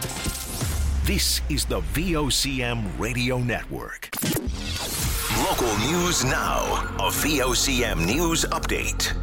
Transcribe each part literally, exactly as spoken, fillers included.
This is the V O C M Radio Network. Local news now. A V O C M News Update.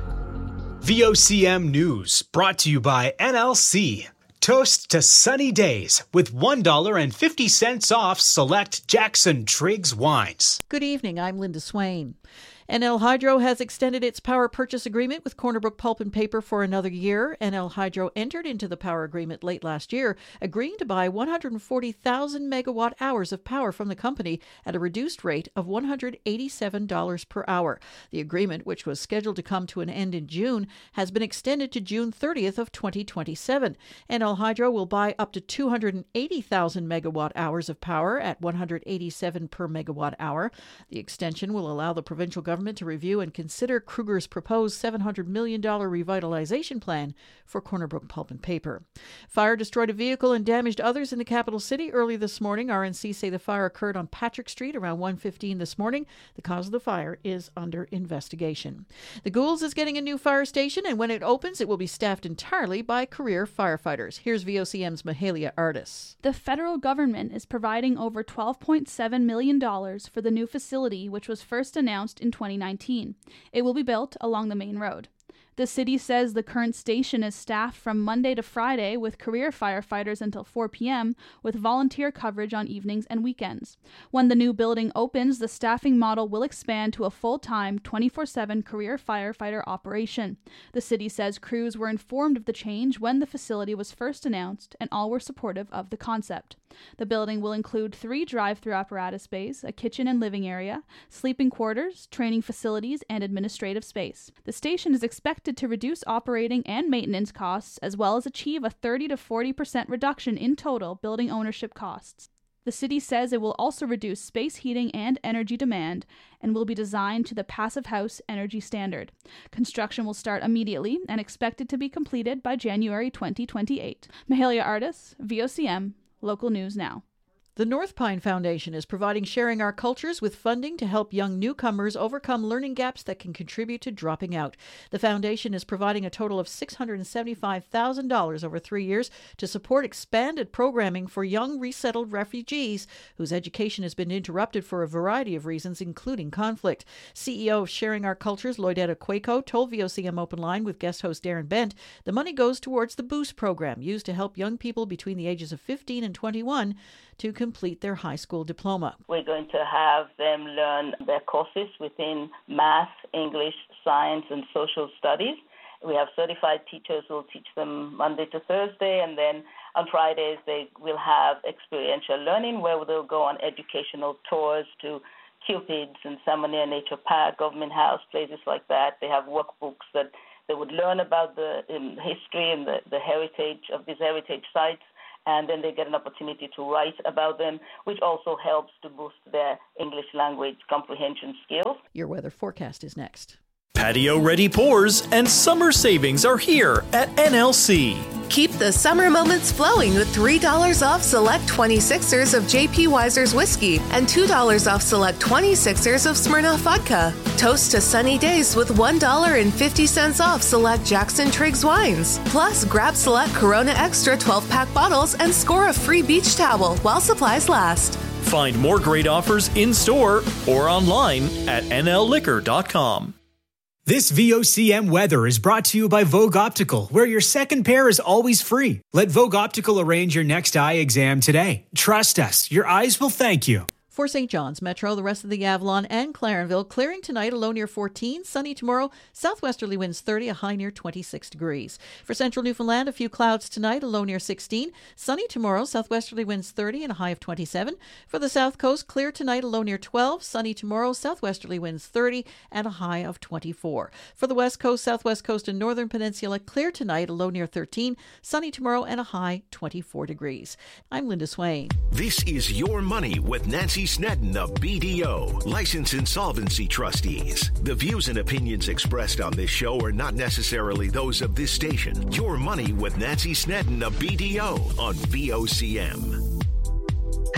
V O C M News brought to you by N L C. Toast to sunny days with one dollar and fifty cents off select Jackson Triggs wines. Good evening, I'm Linda Swain. N L Hydro has extended its power purchase agreement with Corner Brook Pulp and Paper for another year. N L Hydro entered into the power agreement late last year, agreeing to buy one hundred forty thousand megawatt hours of power from the company at a reduced rate of one hundred eighty-seven dollars per hour. The agreement, which was scheduled to come to an end in June, has been extended to June thirtieth of twenty twenty-seven. N L Hydro will buy up to two hundred eighty thousand megawatt hours of power at one hundred eighty-seven per megawatt hour. The extension will allow the provincial government to review and consider Kruger's proposed seven hundred million dollars revitalization plan for Corner Brook Pulp and Paper. Fire destroyed a vehicle and damaged others in the capital city early this morning. R N C say the fire occurred on Patrick Street around one fifteen this morning. The cause of the fire is under investigation. The Goulds is getting a new fire station, and when it opens, it will be staffed entirely by career firefighters. Here's V O C M's Mahalia Artis. The federal government is providing over twelve point seven million dollars for the new facility, which was first announced in twenty nineteen. It will be built along the main road. The city says the current station is staffed from Monday to Friday with career firefighters until four p.m. with volunteer coverage on evenings and weekends. When the new building opens, the staffing model will expand to a full-time twenty-four seven career firefighter operation. The city says crews were informed of the change when the facility was first announced, and all were supportive of the concept. The building will include three drive-through apparatus bays, a kitchen and living area, sleeping quarters, training facilities, and administrative space. The station is expected to reduce operating and maintenance costs, as well as achieve a thirty to forty percent reduction in total building ownership costs. The city says it will also reduce space heating and energy demand and will be designed to the Passive House Energy Standard. Construction will start immediately and expected to be completed by January twenty twenty-eight. Mahalia Artis, V O C M, Local News Now. The North Pine Foundation is providing Sharing Our Cultures with funding to help young newcomers overcome learning gaps that can contribute to dropping out. The foundation is providing a total of six hundred seventy-five thousand dollars over three years to support expanded programming for young resettled refugees whose education has been interrupted for a variety of reasons, including conflict. C E O of Sharing Our Cultures, Lloydetta Quaco, told V O C M Open Line with guest host Darren Bent the money goes towards the BOOST program, used to help young people between the ages of fifteen and twenty-one to complete their high school diploma. We're going to have them learn their courses within math, English, science, and social studies. We have certified teachers who will teach them Monday to Thursday, and then on Fridays they will have experiential learning where they'll go on educational tours to Cupid's and Salmonia Nature Park, Government House, places like that. They have workbooks that they would learn about the um, history and the, the heritage of these heritage sites, and then they get an opportunity to write about them, which also helps to boost their English language comprehension skills. Your weather forecast is next. Patio-ready pours and summer savings are here at N L C. Keep the summer moments flowing with three dollars off select twenty-sixers of J P Weiser's whiskey and two dollars off select twenty-sixers of Smirnoff vodka. Toast to sunny days with one dollar and fifty cents off select Jackson Triggs wines. Plus, grab select Corona Extra twelve-pack bottles and score a free beach towel while supplies last. Find more great offers in-store or online at N L liquor dot com. This V O C M weather is brought to you by Vogue Optical, where your second pair is always free. Let Vogue Optical arrange your next eye exam today. Trust us, your eyes will thank you. For Saint John's Metro, the rest of the Avalon and Clarenville, clearing tonight, a low near fourteen, sunny tomorrow, southwesterly winds thirty, a high near twenty-six degrees. For central Newfoundland, a few clouds tonight, a low near sixteen, sunny tomorrow, southwesterly winds thirty and a high of twenty-seven. For the south coast, clear tonight, a low near twelve, sunny tomorrow, southwesterly winds thirty and a high of twenty-four. For the west coast, southwest coast and northern peninsula, clear tonight, a low near thirteen, sunny tomorrow and a high twenty-four degrees. I'm Linda Swain. This is Your Money with Nancy Snedden of B D O, Licensed Insolvency Trustees. The views and opinions expressed on this show are not necessarily those of this station. Your Money with Nancy Snedden of B D O on V O C M.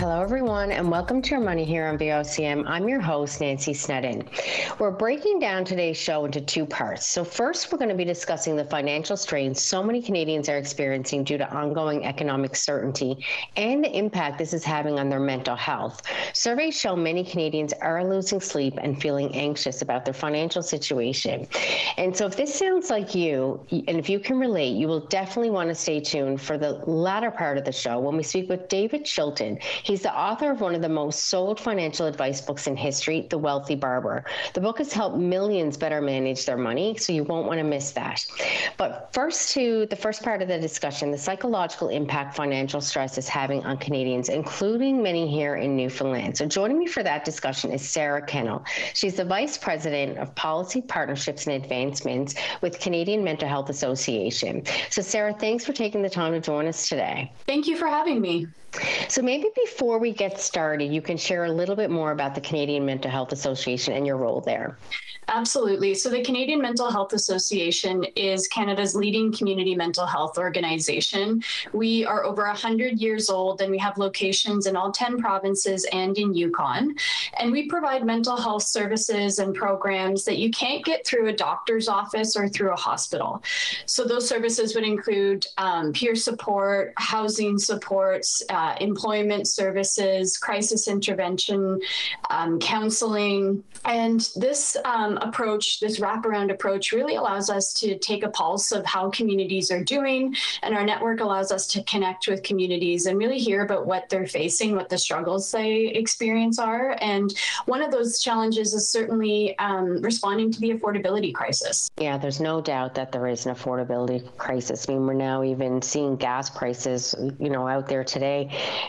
Hello, everyone, and welcome to Your Money here on V O C M. I'm your host, Nancy Snedden. We're breaking down today's show into two parts. So first, we're going to be discussing the financial strains so many Canadians are experiencing due to ongoing economic uncertainty and the impact this is having on their mental health. Surveys show many Canadians are losing sleep and feeling anxious about their financial situation. And so if this sounds like you, and if you can relate, you will definitely want to stay tuned for the latter part of the show when we speak with David Chilton. He's the author of one of the most sold financial advice books in history, The Wealthy Barber. The book has helped millions better manage their money, so you won't want to miss that. But first to the first part of the discussion, the psychological impact financial stress is having on Canadians, including many here in Newfoundland. So joining me for that discussion is Sarah Kennel. She's the Vice President of Policy, Partnerships and Advancements with Canadian Mental Health Association. So Sarah, thanks for taking the time to join us today. Thank you for having me. So maybe before we get started, you can share a little bit more about the Canadian Mental Health Association and your role there. Absolutely. So the Canadian Mental Health Association is Canada's leading community mental health organization. We are over one hundred years old, and we have locations in all ten provinces and in Yukon. And we provide mental health services and programs that you can't get through a doctor's office or through a hospital. So those services would include um, peer support, housing supports, uh, employment services, crisis intervention, um, counseling. And this um, approach, this wraparound approach, really allows us to take a pulse of how communities are doing, and our network allows us to connect with communities and really hear about what they're facing, what the struggles they experience are. And one of those challenges is certainly um, responding to the affordability crisis. Yeah, there's no doubt that there is an affordability crisis. I mean, we're now even seeing gas prices, you know, out there today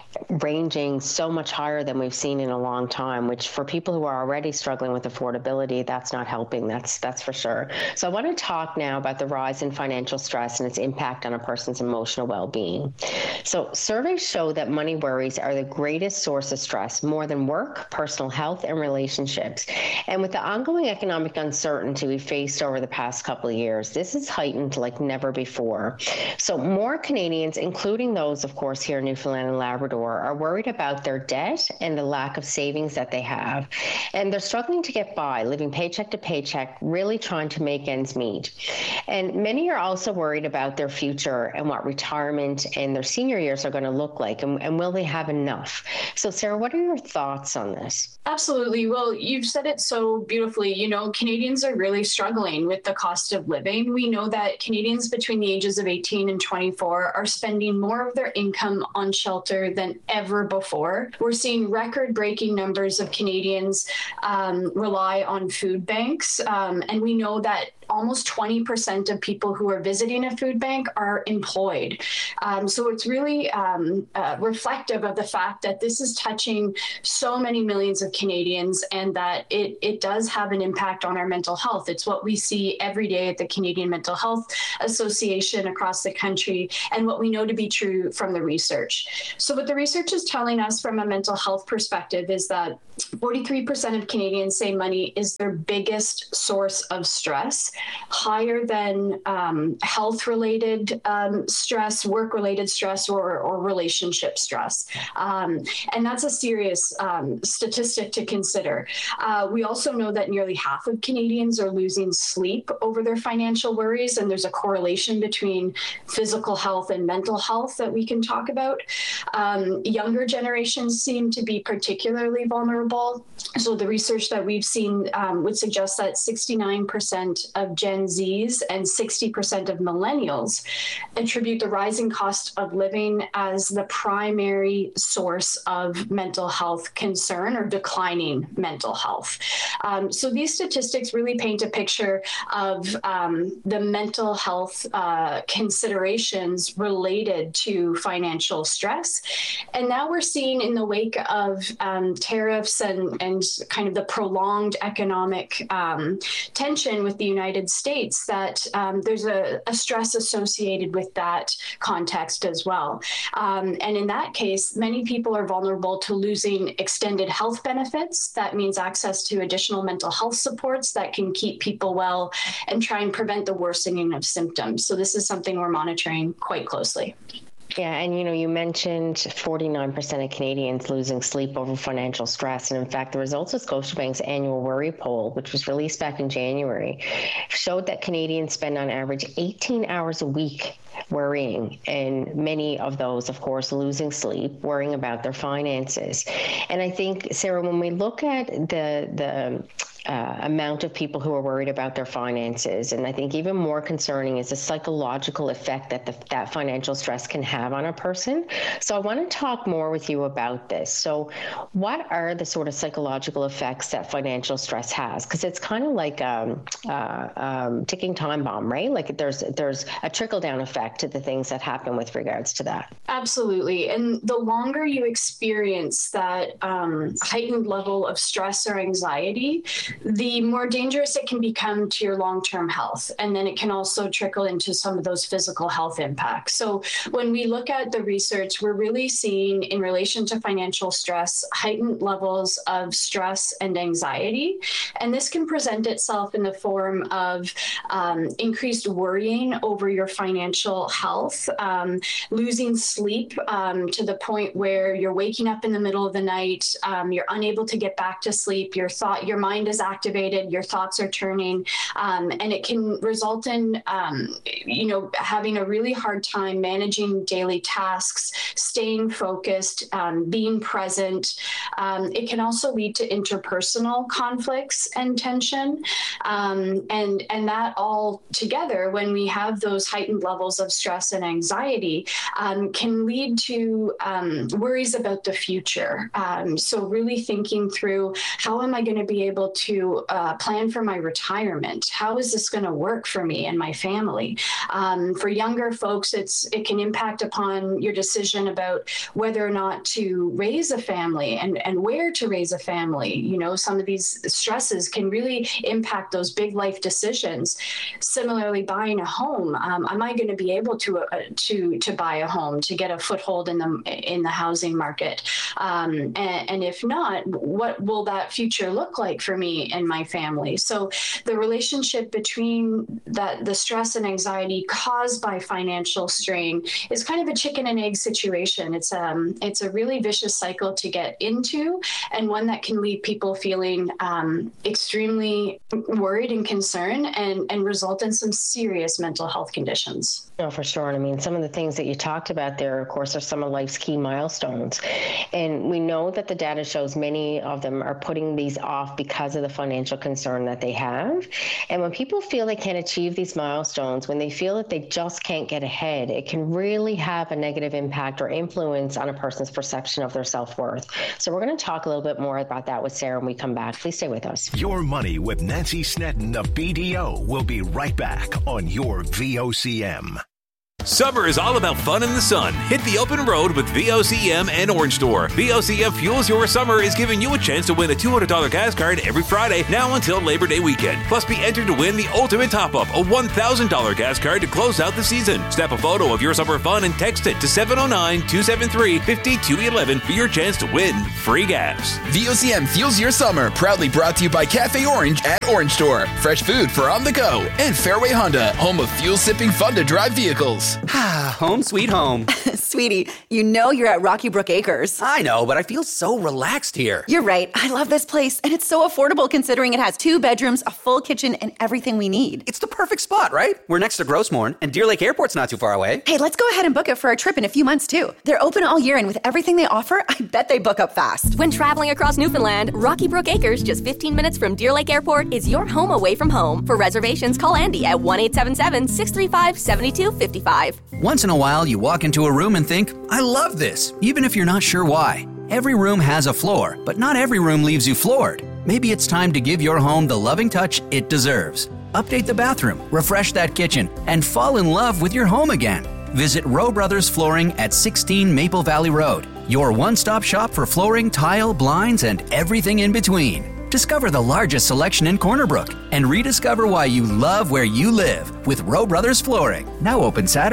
ranging so much higher than we've seen in a long time, which for people who are already struggling with affordability, that's not helping. That's that's for sure. So I want to talk now about the rise in financial stress and its impact on a person's emotional well-being. So surveys show that money worries are the greatest source of stress, more than work, personal health, and relationships. And with the ongoing economic uncertainty we faced over the past couple of years, this is heightened like never before. So more Canadians, including those, of course, here in Newfoundland and Labrador, are worried about their debt and the lack of savings that they have. And they're struggling to get by, living paycheck to paycheck, really trying to make ends meet. And many are also worried about their future and what retirement and their senior years are going to look like, and, and will they have enough? So Sarah, what are your thoughts on this? Absolutely. Well, you've said it so beautifully. You know, Canadians are really struggling with the cost of living. We know that Canadians between the ages of eighteen and twenty-four are spending more of their income on shelter than ever before. We're seeing record-breaking numbers of Canadians um, rely on food banks. Um, and we know that almost twenty percent of people who are visiting a food bank are employed. Um, so it's really um, uh, reflective of the fact that this is touching so many millions of Canadians, and that it, it does have an impact on our mental health. It's what we see every day at the Canadian Mental Health Association across the country, and what we know to be true from the research. So what the research is telling us from a mental health perspective is that forty-three percent of Canadians say money is their biggest source of stress, higher than um, health-related um, stress, work-related stress, or, or relationship stress. Um, and that's a serious um, statistic to consider. Uh, we also know that nearly half of Canadians are losing sleep over their financial worries, and there's a correlation between physical health and mental health that we can talk about. Um, younger generations seem to be particularly vulnerable. So the research that we've seen um, would suggest that sixty-nine percent of Gen Zs and sixty percent of millennials attribute the rising cost of living as the primary source of mental health concern or declining mental health. Um, so these statistics really paint a picture of um, the mental health uh, considerations related to financial stress. And now we're seeing, in the wake of um, tariffs and, and kind of the prolonged economic um, tension with the United States, that um, there's a, a stress associated with that context as well. Um, and in that case, many people are vulnerable to losing extended health benefits. That means access to additional mental health supports that can keep people well and try and prevent the worsening of symptoms. So this is something we're monitoring quite closely. Yeah, and you know, you mentioned forty-nine percent of Canadians losing sleep over financial stress. And in fact, the results of Scotiabank's annual worry poll, which was released back in January, showed that Canadians spend on average eighteen hours a week worrying, and many of those, of course, losing sleep, worrying about their finances. And I think, Sarah, when we look at the the Uh, amount of people who are worried about their finances. And I think even more concerning is the psychological effect that the, that financial stress can have on a person. So I want to talk more with you about this. So what are the sort of psychological effects that financial stress has? Because it's kind of like a um, uh, um, ticking time bomb, right? Like there's there's a trickle-down effect to the things that happen with regards to that. Absolutely. And the longer you experience that um, heightened level of stress or anxiety, the more dangerous it can become to your long-term health. And then it can also trickle into some of those physical health impacts. So when we look at the research, we're really seeing in relation to financial stress, heightened levels of stress and anxiety. And this can present itself in the form of um, increased worrying over your financial health, um, losing sleep um, to the point where you're waking up in the middle of the night, um, you're unable to get back to sleep, your thought, your mind is activated, your thoughts are turning, um, and it can result in, um, you know, having a really hard time managing daily tasks, staying focused, um, being present. Um, it can also lead to interpersonal conflicts and tension. Um, and, and that all together, when we have those heightened levels of stress and anxiety, um, can lead to um, worries about the future. Um, so really thinking through, how am I going to be able to uh, plan for my retirement? How is this going to work for me and my family? Um, for younger folks, it's it can impact upon your decision about whether or not to raise a family and, and where to raise a family. You know, some of these stresses can really impact those big life decisions. Similarly, buying a home. Um, am I going to be able to uh, to to buy a home, to get a foothold in the in the housing market? Um, and, and if not, what will that future look like for me and my family? So the relationship between that the stress and anxiety caused by financial strain is kind of a chicken and egg situation. It's um it's a really vicious cycle to get into, and one that can leave people feeling um, extremely worried and concerned, and and result in some serious mental health conditions. No, for sure. And I mean, some of the things that you talked about there, of course, are some of life's key milestones. And we know that the data shows many of them are putting these off because of the financial concern that they have. And when people feel they can't achieve these milestones, when they feel that they just can't get ahead, it can really have a negative impact or influence on a person's perception of their self-worth. So we're going to talk a little bit more about that with Sarah when we come back. Please stay with us. Your Money with Nancy Snedden of B D O will be right back on your V O C M. Summer is all about fun in the sun. Hit the open road with V O C M and Orange Store. V O C M Fuels Your Summer is giving you a chance to win a two hundred dollars gas card every Friday now until Labor Day weekend. Plus, be entered to win the ultimate top-up, a one thousand dollars gas card to close out the season. Snap a photo of your summer fun and text it to seven oh nine, two seven three, five two one one for your chance to win free gas. V O C M Fuels Your Summer, proudly brought to you by Cafe Orange at Orange Store. Fresh food for on the go. And Fairway Honda, home of fuel-sipping fun-to-drive vehicles. Ah, home sweet home. Sweetie, you know you're at Rocky Brook Acres. I know, but I feel so relaxed here. You're right. I love this place, and it's so affordable considering it has two bedrooms, a full kitchen, and everything we need. It's the perfect spot, right? We're next to Grossmorn, and Deer Lake Airport's not too far away. Hey, let's go ahead and book it for a trip in a few months, too. They're open all year, and with everything they offer, I bet they book up fast. When traveling across Newfoundland, Rocky Brook Acres, just fifteen minutes from Deer Lake Airport, is your home away from home. For reservations, call Andy at one eight seven seven, six three five, seven two five five. Once in a while, you walk into a room and think, I love this, even if you're not sure why. Every room has a floor, but not every room leaves you floored. Maybe it's time to give your home the loving touch it deserves. Update the bathroom, refresh that kitchen, and fall in love with your home again. Visit Rowe Brothers Flooring at sixteen Maple Valley Road, your one-stop shop for flooring, tile, blinds, and everything in between. Discover the largest selection in Corner Brook and rediscover why you love where you live with Rowe Brothers Flooring. Now open Saturday.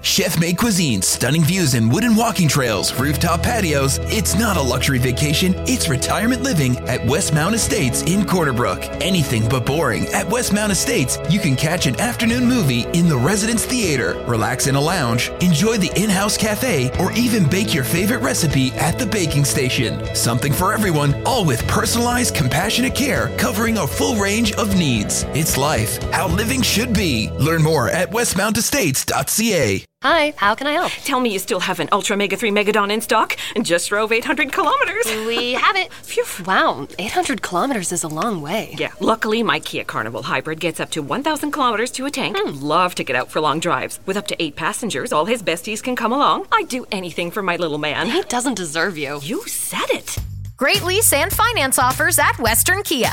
Chef-made cuisine, stunning views and wooden walking trails, rooftop patios. It's not a luxury vacation, it's retirement living at Westmount Estates in Corner Brook. Anything but boring. At Westmount Estates, you can catch an afternoon movie in the Residence Theater, relax in a lounge, enjoy the in-house cafe, or even bake your favorite recipe at the baking station. Something for everyone, all with personalized, compassionate care covering a full range of needs. It's life, how living should be. Learn more at westmount estates dot c a. Hi, how can I help? Tell me you still have an Ultra Mega three Megadon in stock and just drove eight hundred kilometers. We have it. Phew. Wow, eight hundred kilometers is a long way. Yeah, luckily my Kia Carnival Hybrid gets up to one thousand kilometers to a tank. Hmm. Love to get out for long drives. With up to eight passengers, all his besties can come along. I'd do anything for my little man. He doesn't deserve you. You said it. Great lease and finance offers at Western Kia.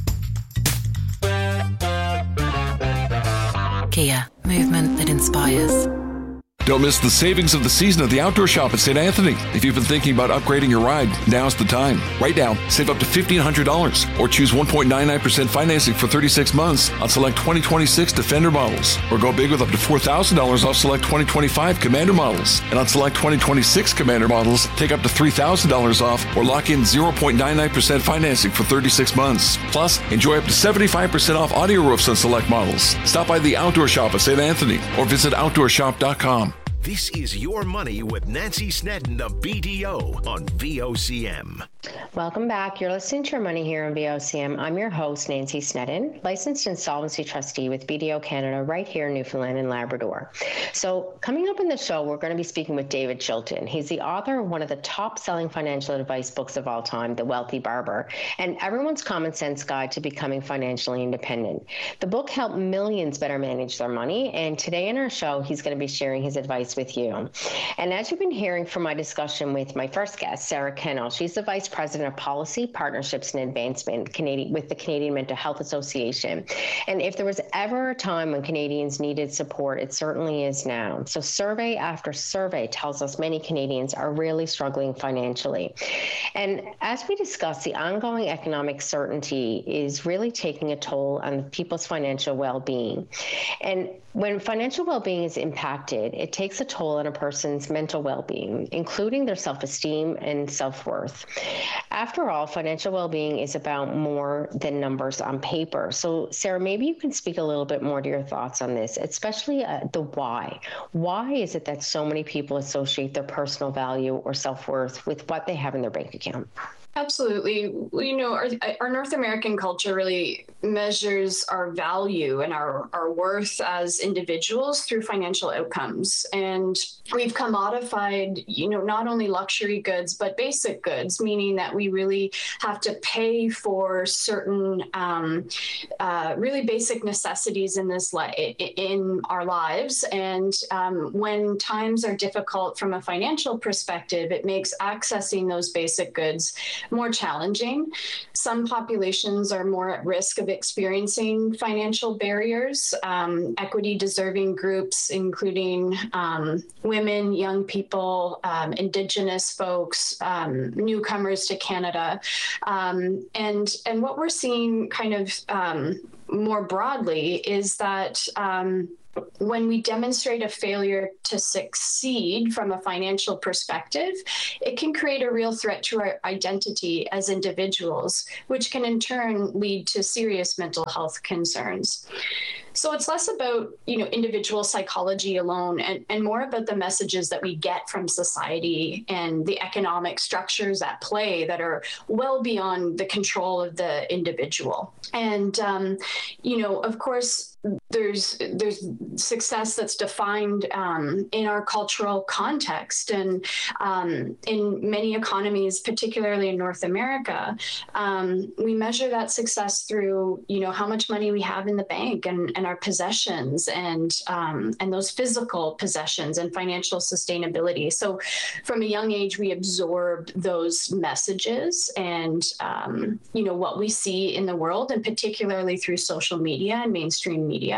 Kia, movement that inspires. Don't miss the savings of the season at the Outdoor Shop at Saint Anthony. If you've been thinking about upgrading your ride, now's the time. Right now, save up to fifteen hundred dollars or choose one point nine nine percent financing for thirty-six months on select twenty twenty-six Defender models. Or go big with up to four thousand dollars off select twenty twenty-five Commander models. And on select twenty twenty-six Commander models, take up to three thousand dollars off or lock in zero point nine nine percent financing for thirty-six months. Plus, enjoy up to seventy-five percent off audio roofs on select models. Stop by the Outdoor Shop at Saint Anthony or visit outdoor shop dot com. This is Your Money with Nancy Snedden of B D O on V O C M. Welcome back. You're listening to Your Money here on V O C M. I'm your host, Nancy Snedden, licensed insolvency trustee with B D O Canada right here in Newfoundland and Labrador. So coming up in the show, we're going to be speaking with David Chilton. He's the author of one of the top-selling financial advice books of all time, The Wealthy Barber, and Everyone's Common Sense Guide to Becoming Financially Independent. The book helped millions better manage their money, and today in our show, he's going to be sharing his advice with you. And as you've been hearing from my discussion with my first guest, Sarah Kennel, she's the Vice President of Policy, Partnerships and Advancement Canadian, with the Canadian Mental Health Association. And if there was ever a time when Canadians needed support, it certainly is now. So survey after survey tells us many Canadians are really struggling financially. And as we discussed, the ongoing economic certainty is really taking a toll on people's financial well-being. And when financial well-being is impacted, it takes a toll on a person's mental well-being, including their self-esteem and self-worth. After all, financial well-being is about more than numbers on paper. So, Sarah, maybe you can speak a little bit more to your thoughts on this, especially uh, the why. Why is it that so many people associate their personal value or self-worth with what they have in their bank account? Absolutely. You know, our, our North American culture really measures our value and our, our worth as individuals through financial outcomes. And we've commodified, you know, not only luxury goods, but basic goods, meaning that we really have to pay for certain um, uh, really basic necessities in this li- in our lives. And um, when times are difficult from a financial perspective, it makes accessing those basic goods more challenging. Some populations are more at risk of experiencing financial barriers. Um, equity deserving groups, including um, women, young people, um, Indigenous folks, um, newcomers to Canada. Um, and, and what we're seeing kind of um, more broadly is that um, when we demonstrate a failure to succeed from a financial perspective, it can create a real threat to our identity as individuals, which can in turn lead to serious mental health concerns. So it's less about, you know, individual psychology alone and, and more about the messages that we get from society and the economic structures at play that are well beyond the control of the individual. And, um, you know, of course, there's there's success that's defined um, in our cultural context. And um, in many economies, particularly in North America, um, we measure that success through, you know, how much money we have in the bank and, and our possessions and um, and those physical possessions and financial sustainability. So from a young age, we absorb those messages and, um, you know, what we see in the world, and particularly through social media and mainstream media.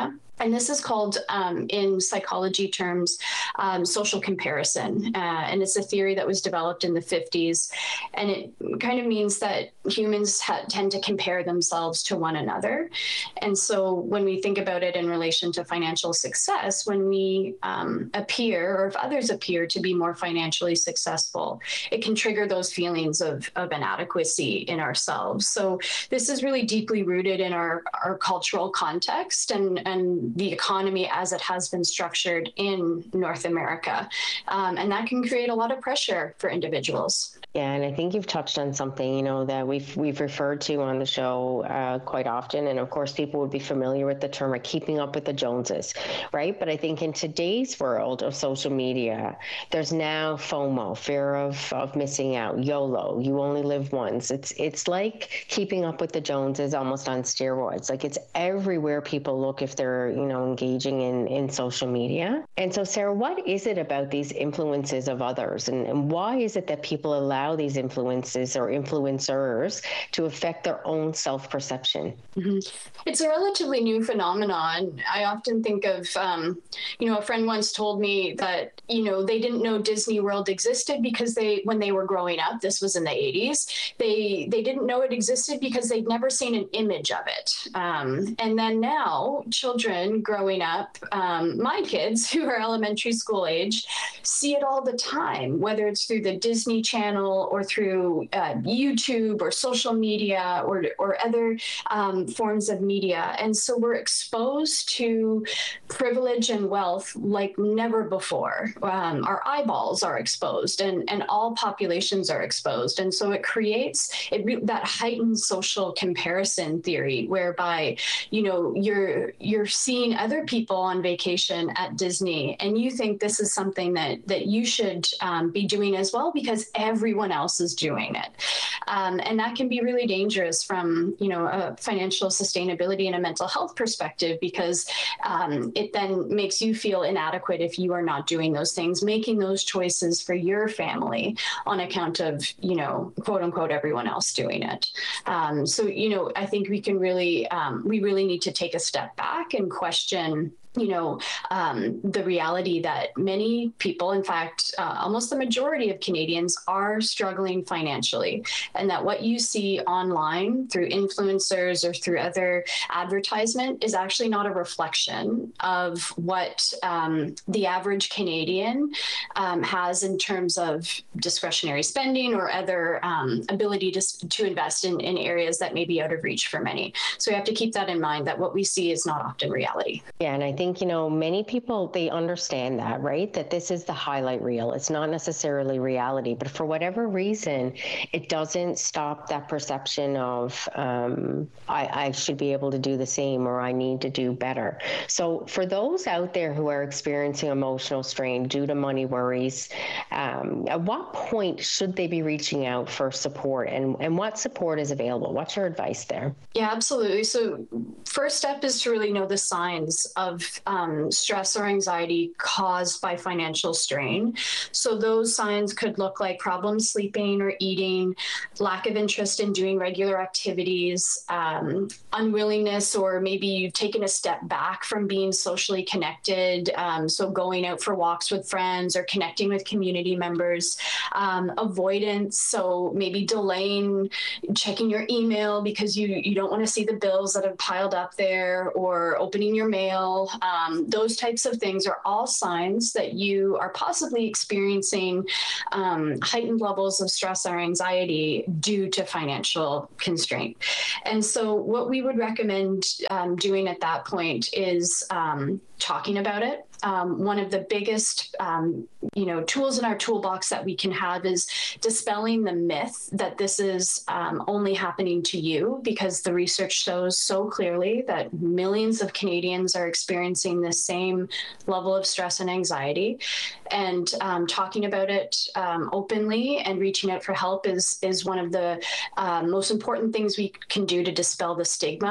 And this is called, um, in psychology terms, um, social comparison. Uh, and it's a theory that was developed in the fifties. And it kind of means that humans ha- tend to compare themselves to one another. And so when we think about it in relation to financial success, when we um, appear, or if others appear to be more financially successful, it can trigger those feelings of, of inadequacy in ourselves. So this is really deeply rooted in our, our cultural context and, and the economy as it has been structured in North America. Um, and that can create a lot of pressure for individuals. Yeah, and I think you've touched on something, you know, that we've we've referred to on the show uh, quite often. And of course, people would be familiar with the term of keeping up with the Joneses, right? But I think in today's world of social media, there's now FOMO, fear of, of missing out, YOLO, you only live once. It's it's like keeping up with the Joneses almost on steroids. Like it's everywhere people look if they're, you know, engaging in, in social media. And so, Sarah, what is it about these influences of others? And, and why is it that people allow these influences or influencers to affect their own self-perception? Mm-hmm. It's a relatively new phenomenon. I often think of, um, you know, a friend once told me that, you know, they didn't know Disney World existed because they, when they were growing up, this was in the eighties, they they didn't know it existed because they'd never seen an image of it. Um, and then now, children growing up, um, my kids who are elementary school age, see it all the time, whether it's through the Disney Channel or through uh, YouTube or social media or, or other um, forms of media. And so we're exposed to privilege and wealth like never before. Um, our eyeballs are exposed and, and all populations are exposed. And so it creates it re- that heightened social comparison theory whereby, you know, you're you're seeing other people on vacation at Disney and you think this is something that, that you should um, be doing as well because everyone else is doing it. Um, and that can be really dangerous from, you know, a financial sustainability and a mental health perspective, because um, it then makes you feel inadequate if you are not doing those things, making those choices for your family on account of, you know, quote unquote, everyone else doing it. Um, so, you know, I think we can really, um, we really need to take a step back and question, you know, um, the reality that many people, in fact, uh, almost the majority of Canadians are struggling financially, and that what you see online through influencers or through other advertisement is actually not a reflection of what um, the average Canadian um, has in terms of discretionary spending or other um, ability to, to invest in, in areas that may be out of reach for many. So we have to keep that in mind, that what we see is not often reality. Yeah, and I think I think, you know, many people, they understand that, right? That this is the highlight reel. It's not necessarily reality, but for whatever reason, it doesn't stop that perception of um, I, I should be able to do the same or I need to do better. So for those out there who are experiencing emotional strain due to money worries, um, at what point should they be reaching out for support, and, and what support is available? What's your advice there? Yeah, absolutely. So first step is to really know the signs of Um, stress or anxiety caused by financial strain. So those signs could look like problems sleeping or eating, lack of interest in doing regular activities, um, unwillingness, or maybe you've taken a step back from being socially connected. Um, so going out for walks with friends or connecting with community members, um, avoidance. So maybe delaying checking your email because you, you don't want to see the bills that have piled up there, or opening your mail. Um, those types of things are all signs that you are possibly experiencing um, heightened levels of stress or anxiety due to financial constraint. And so what we would recommend um, doing at that point is um, talking about it. Um, one of the biggest, um, you know, tools in our toolbox that we can have is dispelling the myth that this is um, only happening to you, because the research shows so clearly that millions of Canadians are experiencing the same level of stress and anxiety. And um, talking about it um, openly and reaching out for help is is one of the uh, most important things we can do to dispel the stigma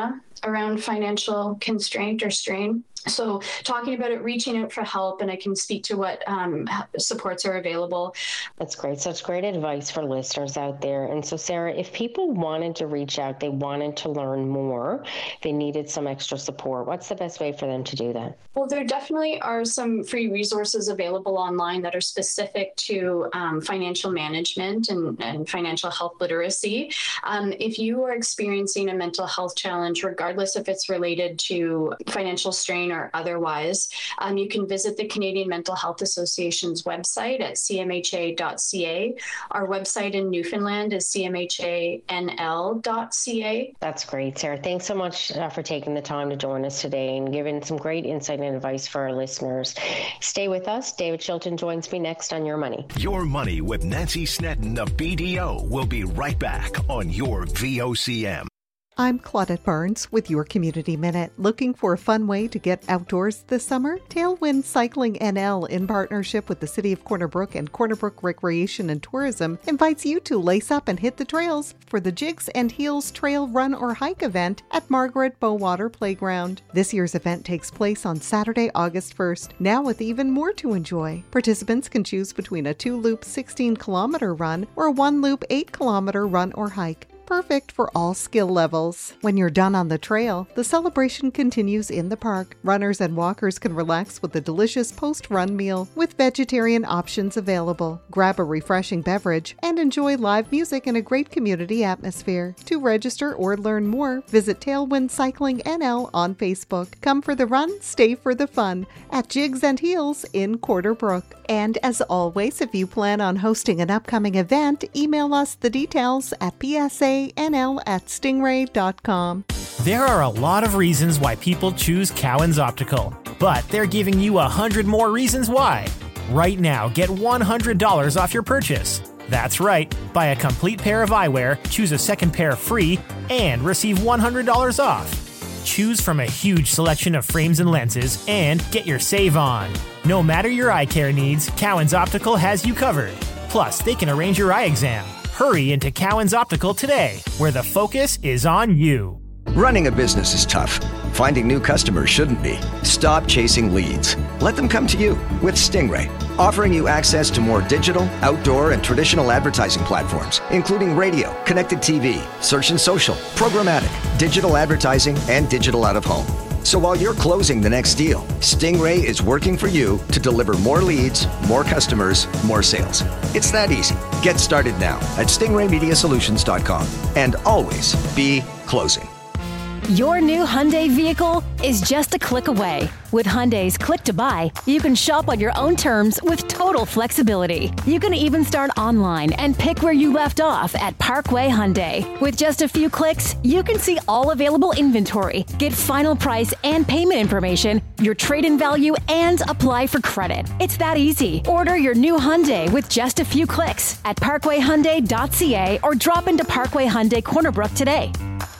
around financial constraint or strain. So talking about it, reaching out for help, and I can speak to what um, supports are available. That's great. Such great advice for listeners out there. And so, Sarah, if people wanted to reach out, they wanted to learn more, they needed some extra support, what's the best way for them to do that? Well, there definitely are some free resources available online that are specific to um, financial management and, and financial health literacy. Um, if you are experiencing a mental health challenge, regardless if it's related to financial strain or otherwise, um, you can visit the Canadian Mental Health Association's website at c m h a dot c a. Our website in Newfoundland is c m h a n l dot c a. That's great, Sarah. Thanks so much uh, for taking the time to join us today and giving some great insight and advice for our listeners. Stay with us. David Chilton joins me next on Your Money. Your Money with Nancy Snedden of B D O will be right back on your V O C M. I'm Claudette Barnes with your Community Minute. Looking for a fun way to get outdoors this summer? Tailwind Cycling N L, in partnership with the City of Corner Brook and Corner Brook Recreation and Tourism, invites you to lace up and hit the trails for the Jigs and Heels Trail Run or Hike event at Margaret Bowater Playground. This year's event takes place on Saturday, August first, now with even more to enjoy. Participants can choose between a two-loop sixteen kilometer run or a one-loop eight kilometer run or hike. Perfect for all skill levels. When you're done on the trail, the celebration continues in the park. Runners and walkers can relax with a delicious post-run meal with vegetarian options available. Grab a refreshing beverage and enjoy live music in a great community atmosphere. To register or learn more, visit Tailwind Cycling N L on Facebook. Come for the run, stay for the fun at Jigs and Heels in Corner Brook. And as always, if you plan on hosting an upcoming event, email us the details at p s a n l at stingray dot com. There are a lot of reasons why people choose Cowan's Optical, but they're giving you a hundred more reasons why. Right now, get one hundred dollars off your purchase. That's right. Buy a complete pair of eyewear, choose a second pair free, and receive one hundred dollars off. Choose from a huge selection of frames and lenses and get your save on. No matter your eye care needs, Cowan's Optical has you covered. Plus, they can arrange your eye exam. Hurry into Cowan's Optical today, where the focus is on you. Running a business is tough. Finding new customers shouldn't be. Stop chasing leads. Let them come to you with Stingray, offering you access to more digital, outdoor, and traditional advertising platforms, including radio, connected T V, search and social, programmatic, digital advertising, and digital out-of-home. So while you're closing the next deal, Stingray is working for you to deliver more leads, more customers, more sales. It's that easy. Get started now at stingray media solutions dot com and always be closing. Your new Hyundai vehicle is just a click away. With Hyundai's Click to Buy, you can shop on your own terms with total flexibility. You can even start online and pick where you left off at Parkway Hyundai. With just a few clicks, you can see all available inventory, get final price and payment information, your trade-in value, and apply for credit. It's that easy. Order your new Hyundai with just a few clicks at parkway hyundai dot c a or drop into Parkway Hyundai Corner Brook today.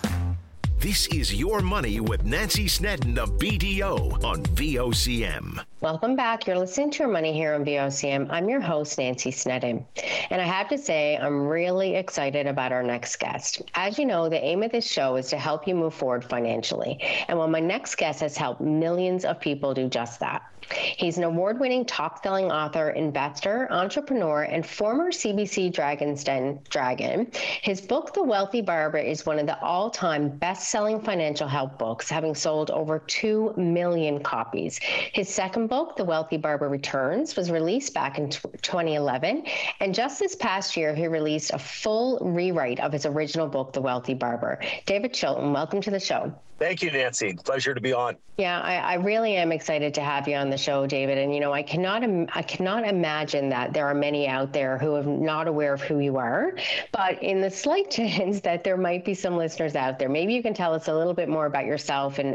This is Your Money with Nancy Snedden of B D O on V O C M. Welcome back. You're listening to Your Money here on V O C M. I'm your host, Nancy Snedden. And I have to say, I'm really excited about our next guest. As you know, the aim of this show is to help you move forward financially. And well, my next guest has helped millions of people do just that. He's an award-winning top-selling author, investor, entrepreneur, and former C B C Dragon's Den Dragon. His book, The Wealthy Barber, is one of the all-time best-selling financial help books, having sold over two million copies. His second book, The Wealthy Barber Returns, was released back in twenty eleven, and just this past year, he released a full rewrite of his original book, The Wealthy Barber. David Chilton, welcome to the show. Thank you, Nancy. Pleasure to be on. Yeah, I, I really am excited to have you on the show, David. And, you know, I cannot Im- I cannot imagine that there are many out there who are not aware of who you are. But in the slight chance that there might be some listeners out there, maybe you can tell us a little bit more about yourself and